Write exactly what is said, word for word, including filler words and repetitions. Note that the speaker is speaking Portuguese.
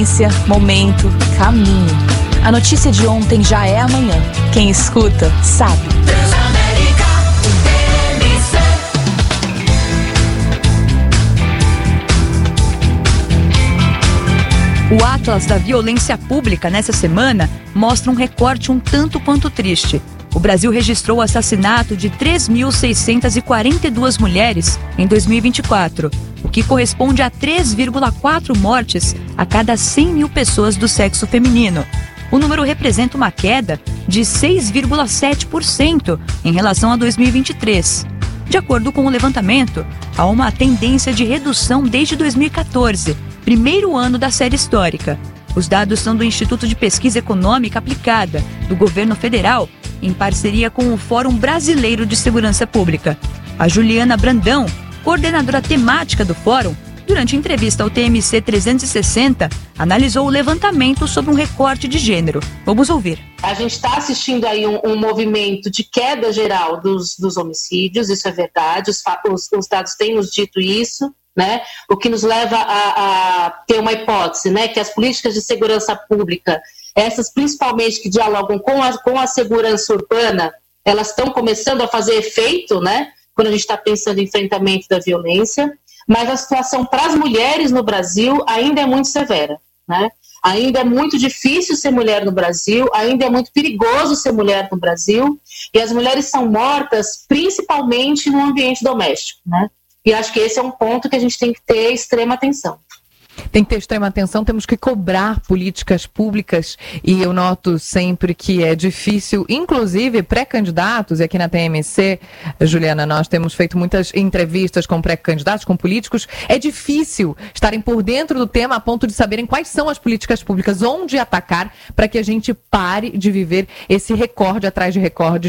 Momento, caminho. A notícia de ontem já é amanhã. Quem escuta, sabe. O Atlas da Violência Pública nessa semana mostra um recorte um tanto quanto triste. O Brasil registrou o assassinato de três mil seiscentas e quarenta e duas mulheres em dois mil e vinte e quatro, o que corresponde a três vírgula quatro mortes a cada cem mil pessoas do sexo feminino. O número representa uma queda de seis vírgula sete por cento em relação a dois mil e vinte e três. De acordo com o levantamento, há uma tendência de redução desde dois mil e quatorze, primeiro ano da série histórica. Os dados são do Instituto de Pesquisa Econômica Aplicada, do Governo Federal, em parceria com o Fórum Brasileiro de Segurança Pública. A Juliana Brandão, coordenadora temática do Fórum, durante entrevista ao T M C trezentos e sessenta, analisou o levantamento sobre um recorte de gênero. Vamos ouvir. A gente está assistindo aí um, um movimento de queda geral dos, dos homicídios, isso é verdade, os, os, os dados têm nos dito isso, né? O que nos leva a, a ter uma hipótese, né? Que as políticas de segurança pública, essas principalmente que dialogam com a, com a segurança urbana, elas estão começando a fazer efeito, né? Quando a gente está pensando em enfrentamento da violência, mas a situação para as mulheres no Brasil ainda é muito severa, né? Ainda é muito difícil ser mulher no Brasil, ainda é muito perigoso ser mulher no Brasil, e as mulheres são mortas principalmente no ambiente doméstico, né? E acho que esse é um ponto que a gente tem que ter extrema atenção. Tem que ter extrema atenção, temos que cobrar políticas públicas e eu noto sempre que é difícil, inclusive pré-candidatos, e aqui na T M C, Juliana, nós temos feito muitas entrevistas com pré-candidatos, com políticos, é difícil estarem por dentro do tema a ponto de saberem quais são as políticas públicas, onde atacar, para que a gente pare de viver esse recorde atrás de recorde